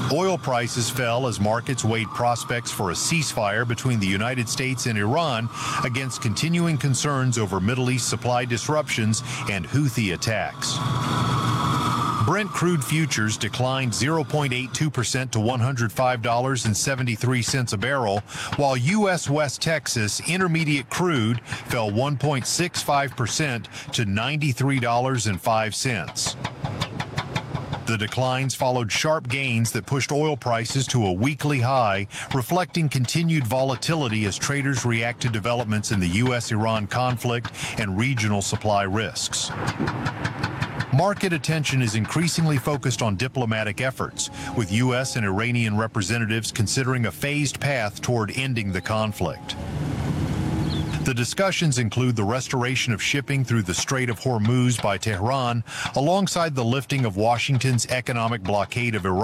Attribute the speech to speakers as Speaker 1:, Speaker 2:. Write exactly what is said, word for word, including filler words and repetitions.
Speaker 1: Oil prices fell as markets weighed prospects for a ceasefire between the United States and Iran against continuing concerns over Middle East supply disruptions and Houthi attacks. Brent crude futures declined zero point eight two percent to one hundred five dollars and seventy-three cents a barrel, while U S West Texas intermediate crude fell one point six five percent to ninety-three dollars and five cents. The declines followed sharp gains that pushed oil prices to a weekly high, reflecting continued volatility as traders react to developments in the U S Iran conflict and regional supply risks. Market attention is increasingly focused on diplomatic efforts, with U S and Iranian representatives considering a phased path toward ending the conflict. The discussions include the restoration of shipping through the Strait of Hormuz by Tehran, alongside the lifting of Washington's economic blockade of Iran.